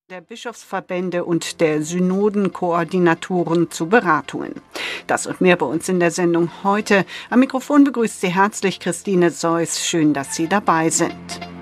Der Bischofsverbände und der Synodenkoordinatoren zu Beratungen. Das und mehr bei uns in der Sendung heute. Am Mikrofon begrüßt Sie herzlich Christine Seuss. Schön, dass Sie dabei sind.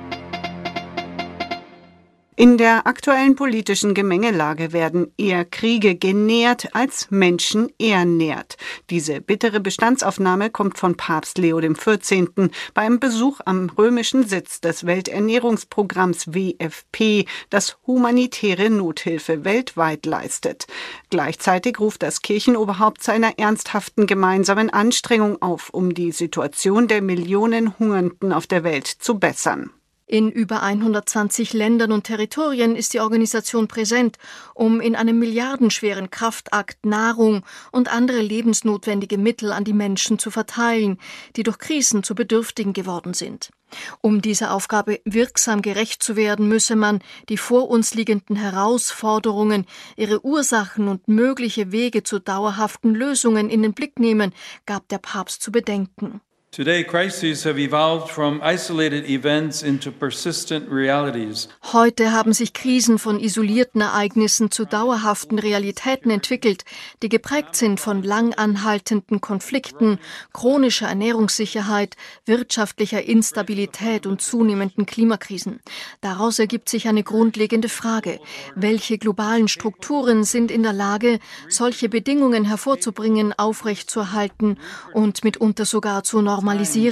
In der aktuellen politischen Gemengelage werden eher Kriege genährt als Menschen ernährt. Diese bittere Bestandsaufnahme kommt von Papst Leo XIV. Bei einem Besuch am römischen Sitz des Welternährungsprogramms WFP, das humanitäre Nothilfe weltweit leistet. Gleichzeitig ruft das Kirchenoberhaupt zu einer ernsthaften gemeinsamen Anstrengung auf, um die Situation der Millionen Hungernden auf der Welt zu bessern. In über 120 Ländern und Territorien ist die Organisation präsent, um in einem milliardenschweren Kraftakt Nahrung und andere lebensnotwendige Mittel an die Menschen zu verteilen, die durch Krisen zu Bedürftigen geworden sind. Um dieser Aufgabe wirksam gerecht zu werden, müsse man die vor uns liegenden Herausforderungen, ihre Ursachen und mögliche Wege zu dauerhaften Lösungen in den Blick nehmen, gab der Papst zu bedenken. Today, crises have evolved from isolated events into persistent realities. Heute haben sich Krisen von isolierten Ereignissen zu dauerhaften Realitäten entwickelt, die geprägt sind von lang anhaltenden Konflikten, chronischer Ernährungssicherheit, wirtschaftlicher Instabilität und zunehmenden Klimakrisen. Daraus ergibt sich eine grundlegende Frage: Welche globalen Strukturen sind in der Lage, solche Bedingungen hervorzubringen, aufrechtzuerhalten und mitunter sogar zu normalisieren?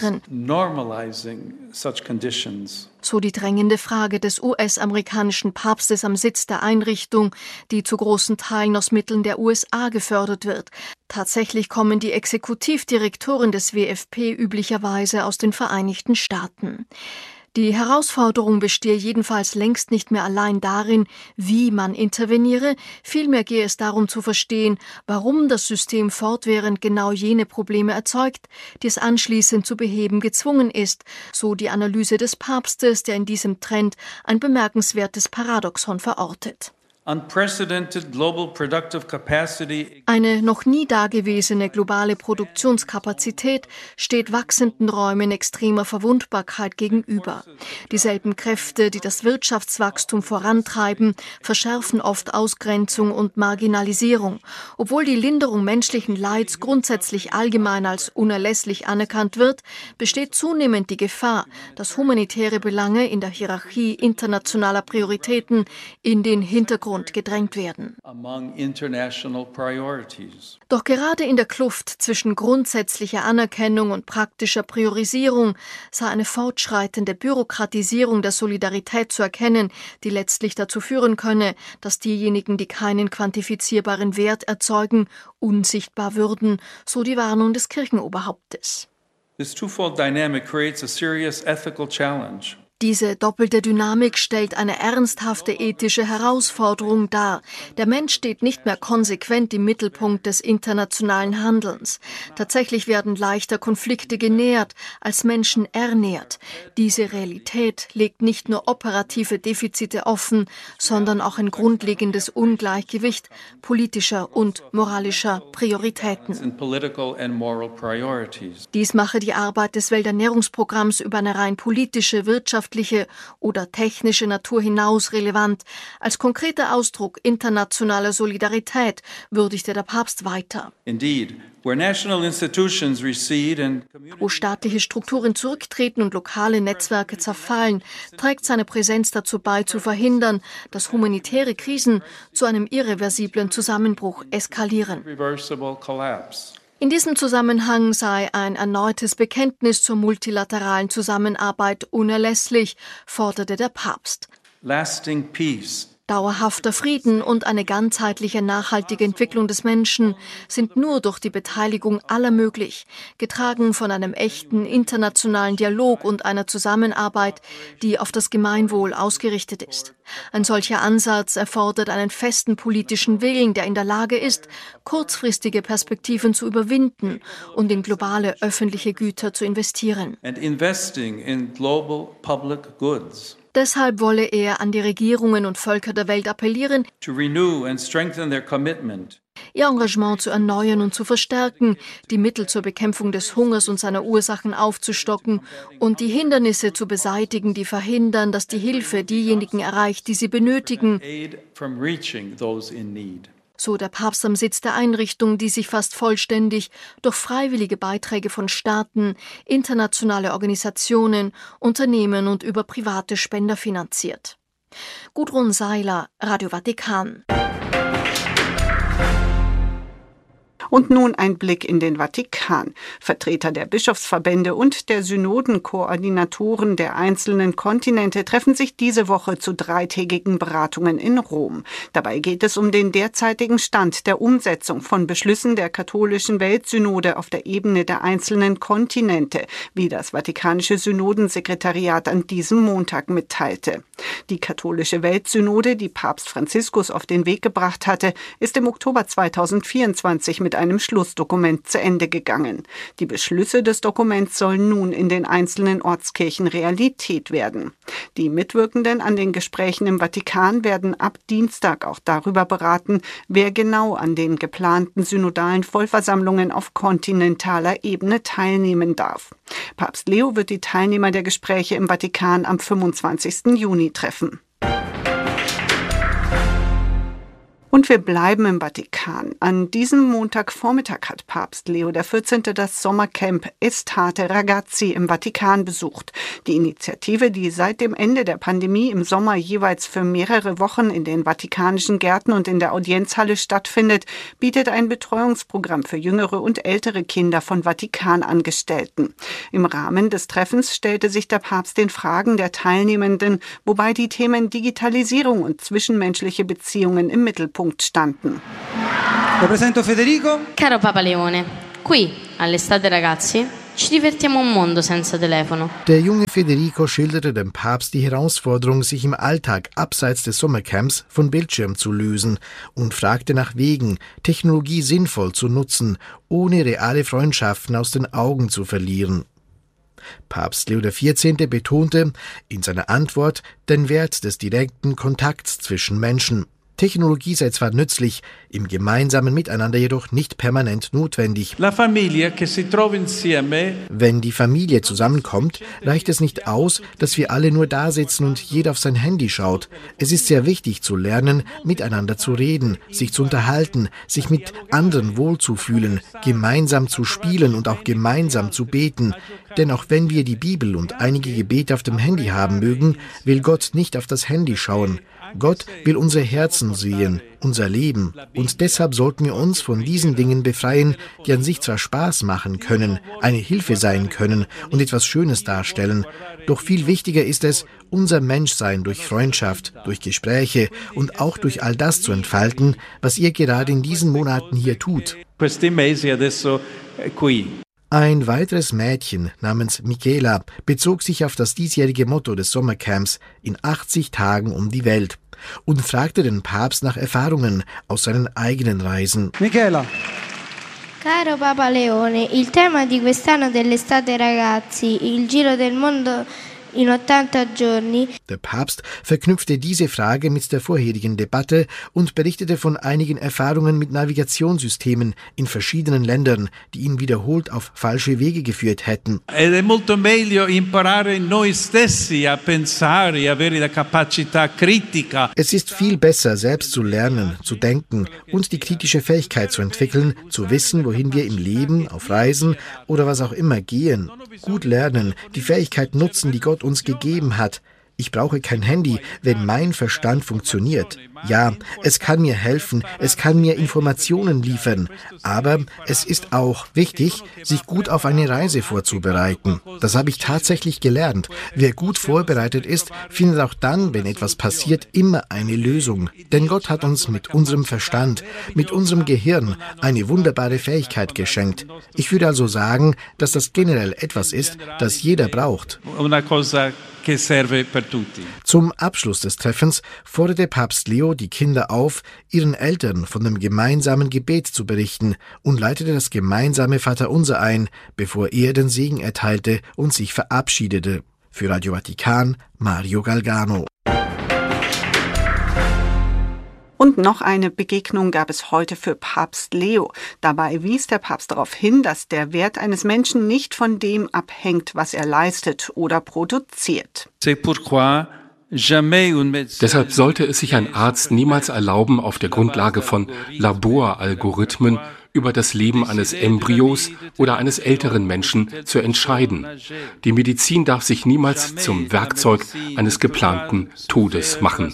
So die drängende Frage des US-amerikanischen Papstes am Sitz der Einrichtung, die zu großen Teilen aus Mitteln der USA gefördert wird. Tatsächlich kommen die Exekutivdirektoren des WFP üblicherweise aus den Vereinigten Staaten. Die Herausforderung bestehe jedenfalls längst nicht mehr allein darin, wie man interveniere, vielmehr gehe es darum zu verstehen, warum das System fortwährend genau jene Probleme erzeugt, die es anschließend zu beheben gezwungen ist, so die Analyse des Papstes, der in diesem Trend ein bemerkenswertes Paradoxon verortet. Eine noch nie dagewesene globale Produktionskapazität steht wachsenden Räumen extremer Verwundbarkeit gegenüber. Dieselben Kräfte, die das Wirtschaftswachstum vorantreiben, verschärfen oft Ausgrenzung und Marginalisierung. Obwohl die Linderung menschlichen Leids grundsätzlich allgemein als unerlässlich anerkannt wird, besteht zunehmend die Gefahr, dass humanitäre Belange in der Hierarchie internationaler Prioritäten in den Hintergrund gedrängt werden. Doch gerade in der Kluft zwischen grundsätzlicher Anerkennung und praktischer Priorisierung sei eine fortschreitende Bürokratisierung der Solidarität zu erkennen, die letztlich dazu führen könne, dass diejenigen, die keinen quantifizierbaren Wert erzeugen, unsichtbar würden, so die Warnung des Kirchenoberhauptes. This twofold dynamic creates a serious ethical challenge. Diese doppelte Dynamik stellt eine ernsthafte ethische Herausforderung dar. Der Mensch steht nicht mehr konsequent im Mittelpunkt des internationalen Handelns. Tatsächlich werden leichter Konflikte genährt, als Menschen ernährt. Diese Realität legt nicht nur operative Defizite offen, sondern auch ein grundlegendes Ungleichgewicht politischer und moralischer Prioritäten. Dies mache die Arbeit des Welternährungsprogramms über eine rein politische, wirtschaftliche oder technische Natur hinaus relevant. Als konkreter Ausdruck internationaler Solidarität würdigte der Papst weiter. Wo staatliche Strukturen zurücktreten und lokale Netzwerke zerfallen, trägt seine Präsenz dazu bei, zu verhindern, dass humanitäre Krisen zu einem irreversiblen Zusammenbruch eskalieren. In diesem Zusammenhang sei ein erneutes Bekenntnis zur multilateralen Zusammenarbeit unerlässlich, forderte der Papst. Lasting peace. Dauerhafter Frieden und eine ganzheitliche nachhaltige Entwicklung des Menschen sind nur durch die Beteiligung aller möglich, getragen von einem echten internationalen Dialog und einer Zusammenarbeit, die auf das Gemeinwohl ausgerichtet ist. Ein solcher Ansatz erfordert einen festen politischen Willen, der in der Lage ist, kurzfristige Perspektiven zu überwinden und in globale öffentliche Güter zu investieren. And investing in global public goods. Deshalb wolle er an die Regierungen und Völker der Welt appellieren, to renew and strengthen their commitment ihr Engagement zu erneuern und zu verstärken, die Mittel zur Bekämpfung des Hungers und seiner Ursachen aufzustocken und die Hindernisse zu beseitigen, die verhindern, dass die Hilfe diejenigen erreicht, die sie benötigen. aid from reaching those in need. So der Papst am Sitz der Einrichtung, die sich fast vollständig durch freiwillige Beiträge von Staaten, internationale Organisationen, Unternehmen und über private Spender finanziert. Gudrun Seiler, Radio Vatikan. Und nun ein Blick in den Vatikan. Vertreter der Bischofsverbände und der Synodenkoordinatoren der einzelnen Kontinente treffen sich diese Woche zu 3-tägigen Beratungen in Rom. Dabei geht es um den derzeitigen Stand der Umsetzung von Beschlüssen der katholischen Weltsynode auf der Ebene der einzelnen Kontinente, wie das Vatikanische Synodensekretariat an diesem Montag mitteilte. Die katholische Weltsynode, die Papst Franziskus auf den Weg gebracht hatte, ist im Oktober 2024 mit einem Schlussdokument zu Ende gegangen. Die Beschlüsse des Dokuments sollen nun in den einzelnen Ortskirchen Realität werden. Die Mitwirkenden an den Gesprächen im Vatikan werden ab Dienstag auch darüber beraten, wer genau an den geplanten synodalen Vollversammlungen auf kontinentaler Ebene teilnehmen darf. Papst Leo wird die Teilnehmer der Gespräche im Vatikan am 25. Juni treffen. Und wir bleiben im Vatikan. An diesem Montagvormittag hat Papst Leo XIV. Das Sommercamp Estate Ragazzi im Vatikan besucht. Die Initiative, die seit dem Ende der Pandemie im Sommer jeweils für mehrere Wochen in den vatikanischen Gärten und in der Audienzhalle stattfindet, bietet ein Betreuungsprogramm für jüngere und ältere Kinder von Vatikanangestellten. Im Rahmen des Treffens stellte sich der Papst den Fragen der Teilnehmenden, wobei die Themen Digitalisierung und zwischenmenschliche Beziehungen im Mittelpunkt standen. Lo presento Federico. Caro Papa Leone, qui all'Estate Ragazzi ci divertiamo un mondo senza telefono. Der junge Federico schilderte dem Papst die Herausforderung, sich im Alltag abseits des Sommercamps von Bildschirm zu lösen und fragte nach Wegen, Technologie sinnvoll zu nutzen, ohne reale Freundschaften aus den Augen zu verlieren. Papst Leo XIV. Betonte in seiner Antwort den Wert des direkten Kontakts zwischen Menschen. Technologie sei zwar nützlich, im gemeinsamen Miteinander jedoch nicht permanent notwendig. Wenn die Familie zusammenkommt, reicht es nicht aus, dass wir alle nur da sitzen und jeder auf sein Handy schaut. Es ist sehr wichtig zu lernen, miteinander zu reden, sich zu unterhalten, sich mit anderen wohlzufühlen, gemeinsam zu spielen und auch gemeinsam zu beten. Denn auch wenn wir die Bibel und einige Gebete auf dem Handy haben mögen, will Gott nicht auf das Handy schauen. Gott will unsere Herzen sehen, unser Leben. Und deshalb sollten wir uns von diesen Dingen befreien, die an sich zwar Spaß machen können, eine Hilfe sein können und etwas Schönes darstellen. Doch viel wichtiger ist es, unser Menschsein durch Freundschaft, durch Gespräche und auch durch all das zu entfalten, was ihr gerade in diesen Monaten hier tut. Ein weiteres Mädchen namens Michela bezog sich auf das diesjährige Motto des Sommercamps in 80 Tagen um die Welt und fragte den Papst nach Erfahrungen aus seinen eigenen Reisen. Michela. Caro Papa Leone, il tema di quest'anno dell'Estate Ragazzi, il Giro del Mondo in 80 giorni. Der Papst verknüpfte diese Frage mit der vorherigen Debatte und berichtete von einigen Erfahrungen mit Navigationssystemen in verschiedenen Ländern, die ihn wiederholt auf falsche Wege geführt hätten. Ed è molto meglio imparare noi stessi a pensare, avere la capacità critica. Es ist viel besser, selbst zu lernen, zu denken und die kritische Fähigkeit zu entwickeln, zu wissen, wohin wir im Leben, auf Reisen oder was auch immer gehen. Gut lernen, die Fähigkeit nutzen, die Gott uns gegeben hat. Ich brauche kein Handy, wenn mein Verstand funktioniert. Ja, es kann mir helfen, es kann mir Informationen liefern, aber es ist auch wichtig, sich gut auf eine Reise vorzubereiten. Das habe ich tatsächlich gelernt. Wer gut vorbereitet ist, findet auch dann, wenn etwas passiert, immer eine Lösung. Denn Gott hat uns mit unserem Verstand, mit unserem Gehirn eine wunderbare Fähigkeit geschenkt. Ich würde also sagen, dass das generell etwas ist, das jeder braucht. Zum Abschluss des Treffens forderte Papst Leo die Kinder auf, ihren Eltern von dem gemeinsamen Gebet zu berichten und leitete das gemeinsame Vaterunser ein, bevor er den Segen erteilte und sich verabschiedete. Für Radio Vatikan, Mario Galgano. Und noch eine Begegnung gab es heute für Papst Leo. Dabei wies der Papst darauf hin, dass der Wert eines Menschen nicht von dem abhängt, was er leistet oder produziert. Deshalb sollte es sich ein Arzt niemals erlauben, auf der Grundlage von Laboralgorithmen über das Leben eines Embryos oder eines älteren Menschen zu entscheiden. Die Medizin darf sich niemals zum Werkzeug eines geplanten Todes machen.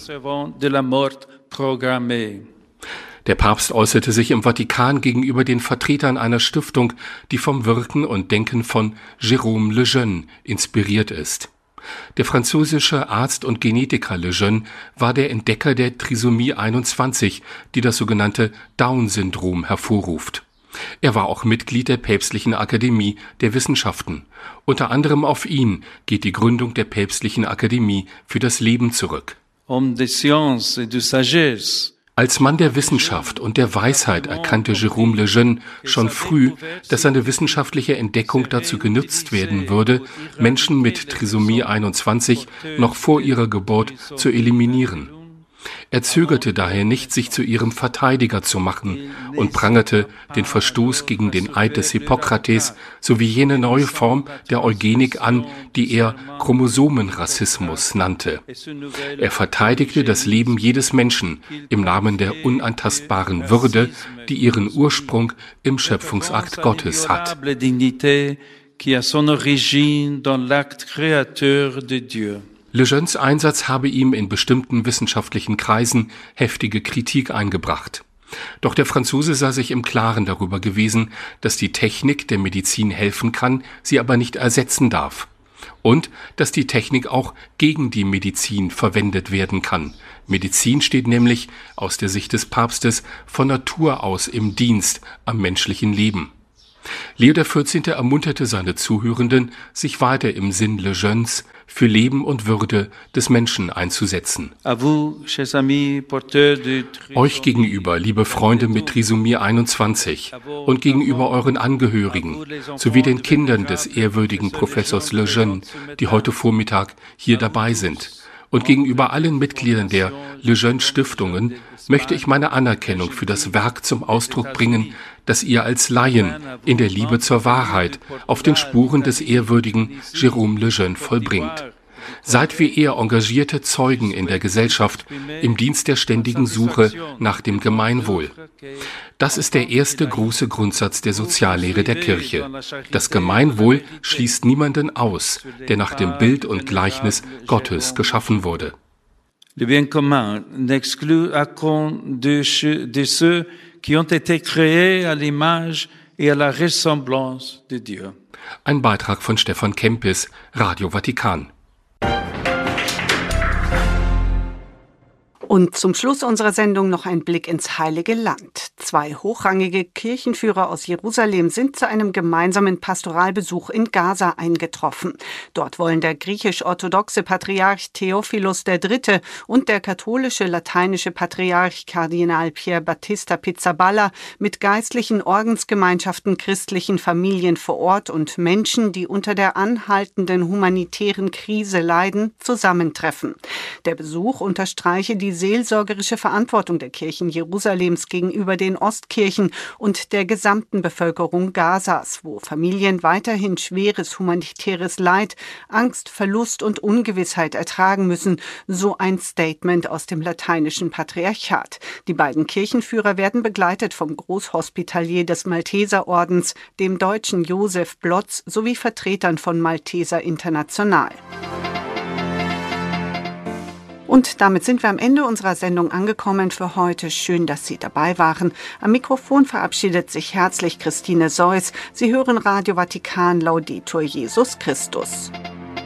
Der Papst äußerte sich im Vatikan gegenüber den Vertretern einer Stiftung, die vom Wirken und Denken von Jérôme Lejeune inspiriert ist. Der französische Arzt und Genetiker Lejeune war der Entdecker der Trisomie 21, die das sogenannte Down-Syndrom hervorruft. Er war auch Mitglied der Päpstlichen Akademie der Wissenschaften. Unter anderem auf ihn geht die Gründung der Päpstlichen Akademie für das Leben zurück. Als Mann der Wissenschaft und der Weisheit erkannte Jérôme Lejeune schon früh, dass seine wissenschaftliche Entdeckung dazu genutzt werden würde, Menschen mit Trisomie 21 noch vor ihrer Geburt zu eliminieren. Er zögerte daher nicht, sich zu ihrem Verteidiger zu machen und prangerte den Verstoß gegen den Eid des Hippokrates sowie jene neue Form der Eugenik an, die er Chromosomenrassismus nannte. Er verteidigte das Leben jedes Menschen im Namen der unantastbaren Würde, die ihren Ursprung im Schöpfungsakt Gottes hat. Lejeunes Einsatz habe ihm in bestimmten wissenschaftlichen Kreisen heftige Kritik eingebracht. Doch der Franzose sah sich im Klaren darüber gewesen, dass die Technik der Medizin helfen kann, sie aber nicht ersetzen darf. Und dass die Technik auch gegen die Medizin verwendet werden kann. Medizin steht nämlich, aus der Sicht des Papstes, von Natur aus im Dienst am menschlichen Leben. Leo XIV. Ermunterte seine Zuhörenden, sich weiter im Sinn Lejeunes für Leben und Würde des Menschen einzusetzen. Euch gegenüber, liebe Freunde mit Trisomie 21 und gegenüber euren Angehörigen sowie den Kindern des ehrwürdigen Professors Lejeune, die heute Vormittag hier dabei sind, und gegenüber allen Mitgliedern der Lejeune-Stiftungen möchte ich meine Anerkennung für das Werk zum Ausdruck bringen, das ihr als Laien in der Liebe zur Wahrheit auf den Spuren des ehrwürdigen Jérôme Lejeune vollbringt. Seid wie er engagierte Zeugen in der Gesellschaft im Dienst der ständigen Suche nach dem Gemeinwohl. Das ist der erste große Grundsatz der Soziallehre der Kirche. Das Gemeinwohl schließt niemanden aus, der nach dem Bild und Gleichnis Gottes geschaffen wurde. Le bien commun n'exclut aucun de ceux qui ont été créés à l'image et à la ressemblance de Dieu. Ein Beitrag von Stefan Kempis, Radio Vatikan. Und zum Schluss unserer Sendung noch ein Blick ins Heilige Land. 2 hochrangige Kirchenführer aus Jerusalem sind zu einem gemeinsamen Pastoralbesuch in Gaza eingetroffen. Dort wollen der griechisch-orthodoxe Patriarch Theophilos III. Und der katholische lateinische Patriarch Kardinal Pier Battista Pizzaballa mit geistlichen Ordensgemeinschaften, christlichen Familien vor Ort und Menschen, die unter der anhaltenden humanitären Krise leiden, zusammentreffen. Der Besuch unterstreiche die seelsorgerische Verantwortung der Kirchen Jerusalems gegenüber den Ostkirchen und der gesamten Bevölkerung Gazas, wo Familien weiterhin schweres humanitäres Leid, Angst, Verlust und Ungewissheit ertragen müssen, so ein Statement aus dem lateinischen Patriarchat. Die beiden Kirchenführer werden begleitet vom Großhospitalier des Malteserordens, dem Deutschen Josef Blotz, sowie Vertretern von Malteser International. Und damit sind wir am Ende unserer Sendung angekommen für heute. Schön, dass Sie dabei waren. Am Mikrofon verabschiedet sich herzlich Christine Seuss. Sie hören Radio Vatikan, Laudetur Jesus Christus.